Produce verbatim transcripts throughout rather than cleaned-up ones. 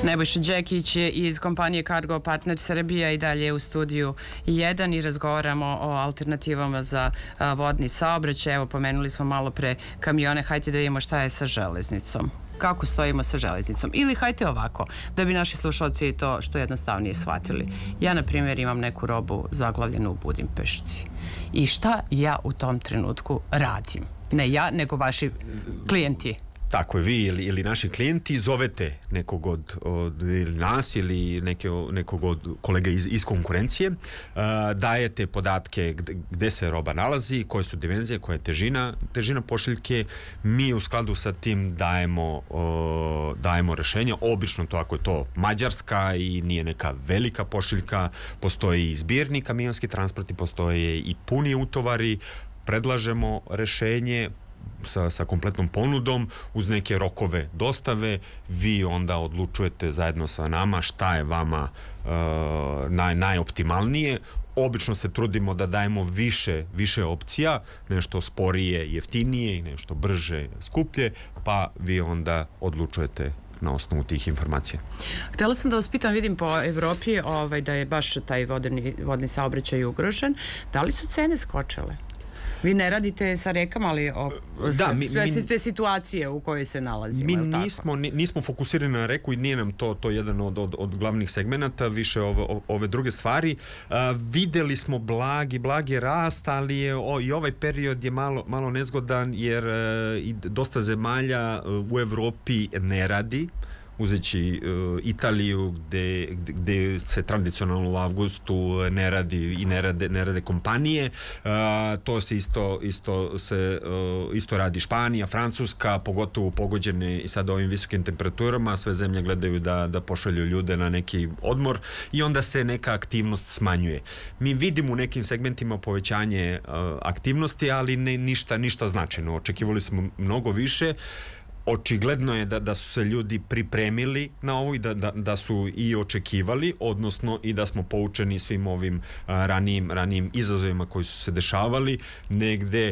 Nebojša Đekić iz kompanije Cargo Partner Srbija i dalje u studiju jedan i razgovaramo o alternativama za vodni saobraćaj. Evo, pomenuli smo malo pre kamione, hajde da vidimo šta je sa železnicom. Kako stojimo sa železnicom? Ili hajte ovako, da bi naši slušalci to što jednostavnije shvatili. Ja, na primjer, imam neku robu zaglavljenu u Budimpešti. I šta ja u tom trenutku radim? Ne ja, nego vaši klijenti. Tako je, vi ili, ili naši klijenti zovete nekog od, od ili nas ili neke, nekog od kolega iz, iz konkurencije, uh, dajete podatke gde, gde se roba nalazi, koje su dimenzije, koja je težina, težina pošiljke. Mi u skladu sa tim dajemo, uh, dajemo rešenja. Obično to ako je to Mađarska i nije neka velika pošiljka, postoji i zbirni kamionski transporti, postoje i puni utovari, predlažemo rešenje Sa, sa kompletnom ponudom uz neke rokove dostave. Vi onda odlučujete zajedno sa nama šta je vama uh, naj, najoptimalnije. Obično se trudimo da dajemo više, više opcija, nešto sporije, jeftinije i nešto brže, skuplje, pa vi onda odlučujete na osnovu tih informacija. Htela sam da vas pitam, vidim po Evropi ovaj, da je baš taj vodni, vodni saobraćaj ugrožen. Da li su cene skočile? Vi ne radite sa rekama, ali o, da, mi, svesni ste situacije u kojoj se nalazimo. Mi nismo, nismo fokusirani na reku i nije nam to, to jedan od, od, od glavnih segmenata, više ove, ove druge stvari. A, videli smo blagi, blagi rast, ali je, o, i ovaj period je malo, malo nezgodan jer a, i dosta zemalja u Evropi ne radi. Uzeći uh, Italiju gde, gde se tradicionalno u avgustu ne radi i ne rade, ne rade kompanije, uh, to se isto, isto, se, uh, isto radi Španija, Francuska, pogotovo pogođene i sad ovim visokim temperaturama, sve zemlje gledaju da, da pošalju ljude na neki odmor i onda se neka aktivnost smanjuje. Mi vidimo u nekim segmentima povećanje uh, aktivnosti, ali ne, ništa, ništa značajno. Očekivali smo mnogo više. Očigledno je da, da su se ljudi pripremili na ovo i da, da, da su i očekivali, odnosno i da smo poučeni svim ovim a, ranijim, ranijim izazovima koji su se dešavali, negde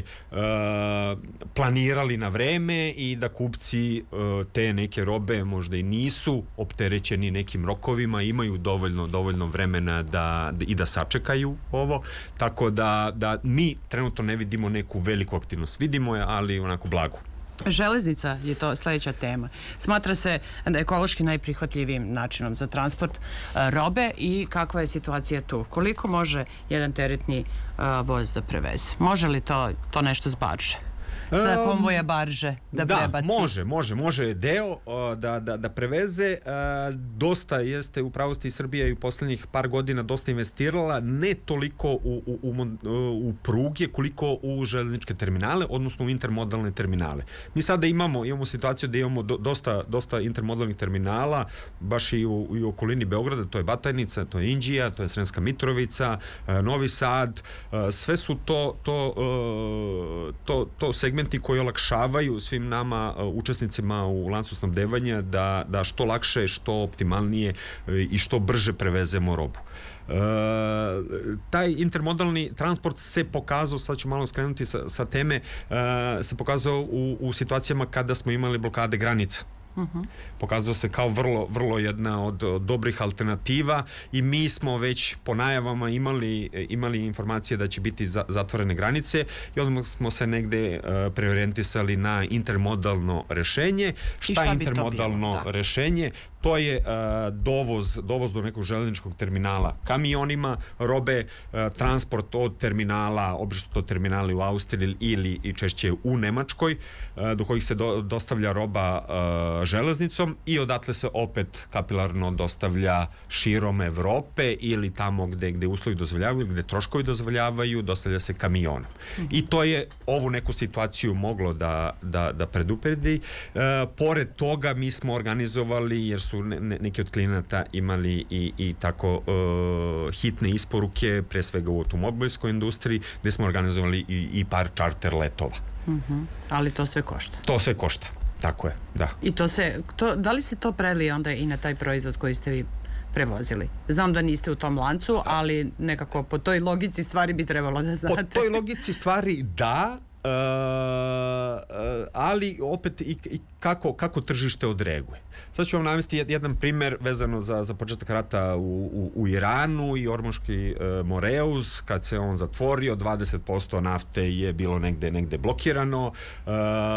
a, planirali na vreme i da kupci a, te neke robe možda i nisu opterećeni nekim rokovima, imaju dovoljno, dovoljno vremena da, da, i da sačekaju ovo, tako da, da mi trenutno ne vidimo neku veliku aktivnost. Vidimo je, ali onako blagu. Železnica je to sledeća tema. Smatra se ekološki najprihvatljivijim načinom za transport robe i kakva je situacija tu? Koliko može jedan teretni uh, voz da preveze? Može li to, to nešto s barže? Sa konvoja barže da, da prebaci? Da, može, može, može deo uh, da, da, da preveze. Uh, dosta jeste, u pravosti Srbija i u poslednjih par godina dosta investirala, ne toliko u, u, u, u pruge, koliko u železničke terminale, odnosno u intermodalne terminale. Mi sada imamo, imamo situaciju da imamo do, dosta, dosta intermodalnih terminala, baš i u, i u okolini Beograda, to je Batajnica, to je Inđija, to je Sremska Mitrovica, uh, Novi Sad, uh, sve su to, to, uh, to, to segmenti koji olakšavaju svim nama uh, učesnicima u lancu snabdevanja da, da što lakše, što optimalnije uh, i što brže prevezemo robu. Uh, taj intermodalni transport se pokazao, sad ću malo skrenuti sa, sa teme, uh, se pokazao u, u situacijama kada smo imali blokade granica. Uh-huh. Pokazao se kao vrlo, vrlo jedna od, od dobrih alternativa i mi smo već po najavama imali, imali informacije da će biti za, zatvorene granice i onda smo se negde uh, preorijentisali na intermodalno rešenje. Šta, šta je intermodalno rešenje? To je uh, dovoz, dovoz do nekog železničkog terminala kamionima, robe, uh, transport od terminala, obično to terminali u Austriji ili i češće u Nemačkoj, uh, do kojih se do, dostavlja roba uh, železnicom i odatle se opet kapilarno dostavlja širom Evrope ili tamo gde, gde uslovi dozvoljavaju, gde troškovi dozvoljavaju, dostavlja se kamionom. Mm-hmm. I to je ovu neku situaciju moglo da, da, da predupredi. Uh, pored toga mi smo organizovali, jer su Ne, ne, neki od klijenata imali i, i tako uh, hitne isporuke, pre svega u automobilskoj industriji, gde smo organizovali i, i par čarter letova. Mm-hmm. Ali to sve košta? To sve košta, tako je, da. I to se, to, da li se to prelije onda i na taj proizvod koji ste vi prevozili? Znam da niste u tom lancu, ali nekako po toj logici stvari bi trebalo da znate. Po toj logici stvari da, ali opet i, i kako, kako tržište odreaguje. Sad ću vam navesti jedan primer vezano za, za početak rata u, u, u Iranu i Ormuški e, Moreus, kad se on zatvorio, dvadeset posto nafte je bilo negde, negde blokirano. E,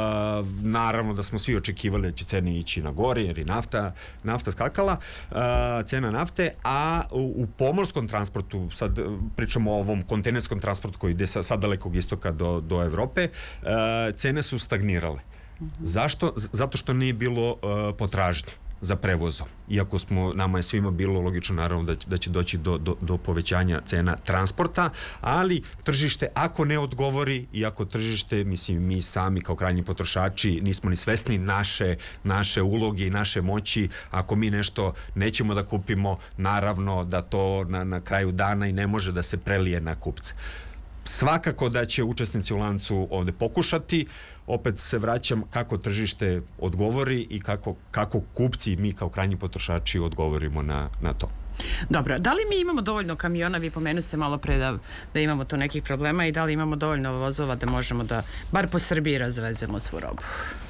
naravno da smo svi očekivali da će cene ići na gore, jer i nafta, nafta skakala, e, cena nafte, a u, u pomorskom transportu, sad pričamo o ovom kontejnerskom transportu koji ide sa, sa dalekog istoka do, do Evrope, e, cene su stagnirale. Zašto? Zato što nije bilo uh, potražnje za prevozom. Iako smo, nama je svima bilo logično naravno da, da će doći do, do, do povećanja cena transporta, ali tržište ako ne odgovori i ako tržište, mislim mi sami kao krajnji potrošači nismo ni svesni naše, naše uloge i naše moći, ako mi nešto nećemo da kupimo, naravno da to na, na kraju dana i ne može da se prelije na kupce. Svakako da će učesnici u lancu ovde pokušati, opet se vraćam kako tržište odgovori i kako, kako kupci i mi kao krajnji potrošači odgovorimo na, na to. Dobro, da li mi imamo dovoljno kamiona, vi pomenuste malo pre da, da imamo tu nekih problema i da li imamo dovoljno vozova da možemo da bar po Srbiji razvezemo svu robu?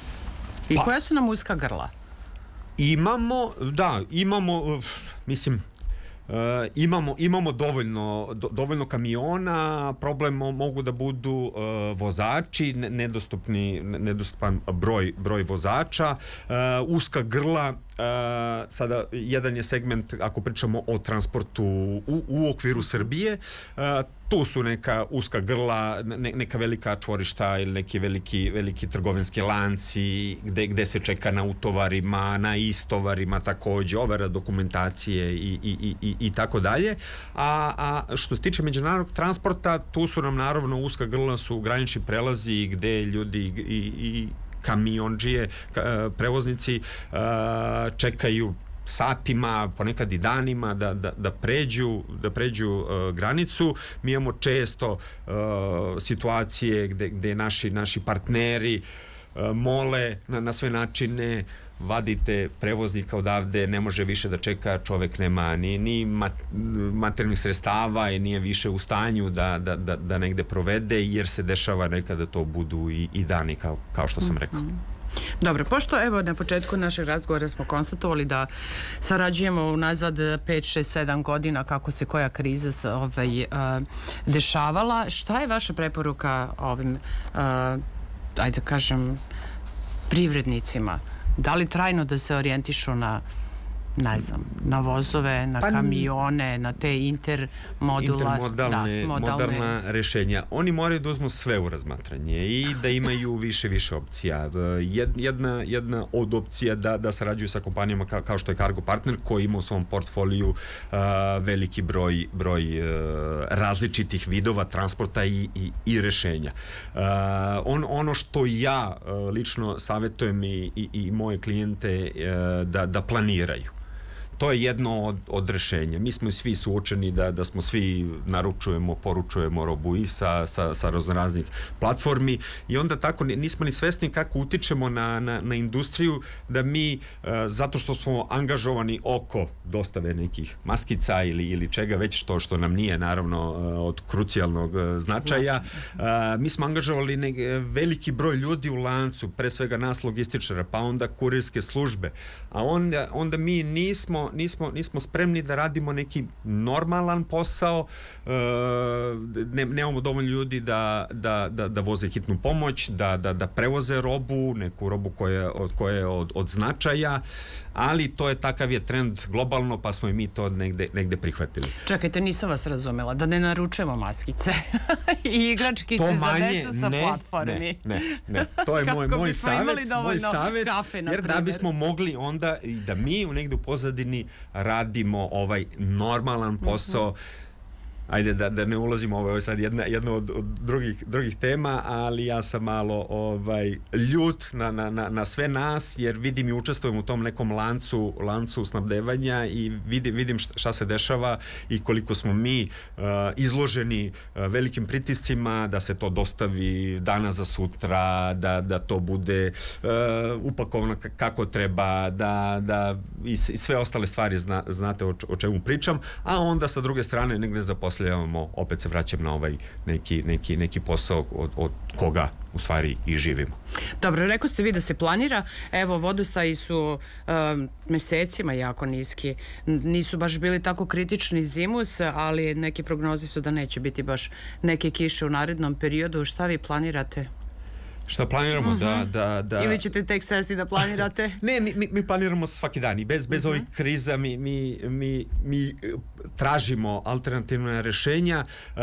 I pa, koja su nam uska grla? Imamo, da, imamo, mislim, Uh, imamo, imamo dovoljno, do, dovoljno kamiona, problem mogu da budu uh, vozači, nedostupni, nedostupan broj, broj vozača, uh, uska grla, uh, sada jedan je segment ako pričamo o transportu u, u okviru Srbije, uh, tu su neka uska grla, ne, neka velika čvorišta ili neki veliki, veliki trgovinski lanci gde, gde se čeka na utovarima, na istovarima takođe, overa dokumentacije i, i, i, i tako dalje. A, a što se tiče međunarodnog transporta, tu su nam naravno uska grla su granični prelazi gde ljudi i, i kamiondžije, prevoznici čekaju satima, ponekad i danima da, da, da pređu, da pređu uh, granicu. Mi imamo često uh, situacije gde, gde naši, naši partneri uh, mole na, na sve načine, vadite prevoznika odavde, ne može više da čeka, čovek nema ni, ni mat, materijalnih sredstava i nije više u stanju da, da, da, da negde provede, jer se dešava nekada to budu i, i dani kao, kao što sam rekao. Dobro, pošto evo na početku našeg razgovora smo konstatovali da sarađujemo unazad pet, šest, sedam godina kako se koja kriza se, ovaj, uh, dešavala, šta je vaša preporuka ovim, uh, ajde kažem, privrednicima? Da li trajno da se orijentišu na ne znam, na vozove, na pa, kamione, na te intermodula, intermodalne, da, modalna rešenja. Oni moraju da uzmu sve u razmatranje i da imaju više više opcija. Jedna, jedna od opcija da, da sarađuju sa kompanijama kao, kao što je Cargo Partner, koji ima u svom portfoliju uh, veliki broj, broj uh, različitih vidova transporta i, i, i rešenja. Uh, on, ono što ja uh, lično savjetujem i, i, i moje klijente uh, da, da planiraju. To je jedno od, od rešenja. Mi smo svi suočeni da, da smo svi naručujemo, poručujemo robu i sa, sa, sa raznoraznih platformi i onda tako nismo ni svesni kako utičemo na, na, na industriju, da mi, uh, zato što smo angažovani oko dostave nekih maskica ili, ili čega već što, što nam nije naravno uh, od krucijalnog uh, značaja, uh, mi smo angažovali ne, veliki broj ljudi u lancu, pre svega nas logističara, pa onda kurirske službe, a onda, onda mi nismo Nismo, nismo spremni da radimo neki normalan posao, ne, nemamo dovoljno ljudi da, da, da, da voze hitnu pomoć, da, da, da prevoze robu, neku robu koja, od, koja je od, od značaja, ali to je takav je trend globalno, pa smo i mi to negde, negde prihvatili. Čekajte, nisam vas razumela, da ne naručujemo maskice i igračkice manje, za decu sa ne, platformi. Ne, ne, ne, to je moj, moj savjet, moj savjet, jer da bismo mogli onda i da mi u negde u pozadini radimo ovaj normalan posao. Ajde da, da ne ulazimo, ovo je sad jedna, jedna od, od drugih, drugih tema, ali ja sam malo ovaj, ljut na, na, na, na sve nas, jer vidim i učestvujem u tom nekom lancu, lancu snabdevanja i vidim, vidim šta se dešava i koliko smo mi uh, izloženi uh, velikim pritiscima da se to dostavi danas za sutra, da, da to bude uh, upakovano kako treba, da, da i sve ostale stvari zna, znate o, o čemu pričam, a onda sa druge strane negde zapošljavamo, opet se vraćam na ovaj neki, neki, neki posao od, od koga u stvari i živimo. Dobro, rekao ste vi da se planira, evo vodostaji su um, mesecima jako niski, nisu baš bili tako kritični zimus, ali neke prognoze su da neće biti baš neke kiše u narednom periodu. Šta vi planirate? Šta planiramo? Uh-huh. da, da, da... Ili ćete tek sesti da planirate? Ne, mi, mi, mi planiramo svaki dan i bez, bez uh-huh. ovih kriza mi, mi, mi, mi tražimo alternativne rešenja. Uh,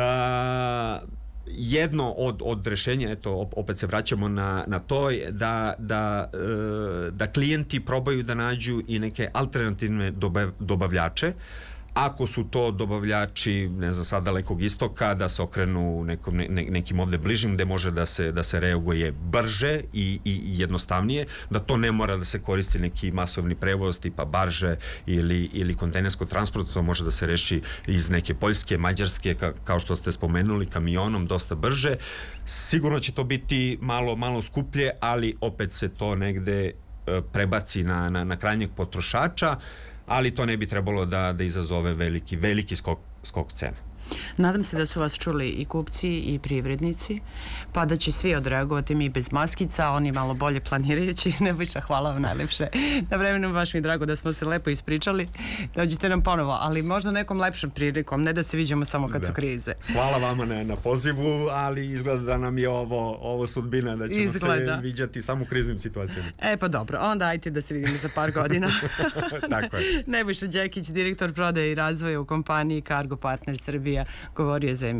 jedno od, od rešenja, eto, opet se vraćamo na, na to, da, da, da klijenti probaju da nađu i neke alternativne dobav, dobavljače. Ako su to dobavljači, ne znam, sad dalekog istoka, da se okrenu nekom, ne, nekim ovde bližim gde može da se, da se reaguje brže i, i jednostavnije, da to ne mora da se koristi neki masovni prevoz tipa barže ili, ili kontejnersko transport, to može da se reši iz neke Poljske, Mađarske, ka, kao što ste spomenuli, kamionom, dosta brže. Sigurno će to biti malo, malo skuplje, ali opet se to negde e, prebaci na, na, na krajnjeg potrošača, ali to ne bi trebalo da, da izazove veliki, veliki skok, skok cene. Nadam se da su vas čuli i kupci i privrednici, pa da će svi odreagovati, mi bez maskica, oni malo bolje planirajući. Nebojša, hvala vam najlepše na vremenu, baš mi je drago da smo se lepo ispričali. Dođite nam ponovo, ali možda nekom lepšom prilikom, ne da se viđamo samo kad da. su krize. Hvala vama na, na pozivu, ali izgleda da nam je ovo, ovo sudbina, da ćemo izgleda. se viđati samo u kriznim situacijama. E pa dobro, onda ajte da se vidimo za par godina. Tako je. Nebojša Đekić, direktor prodaje i razvoja u kompaniji Cargo Partner Srbija, govorio je za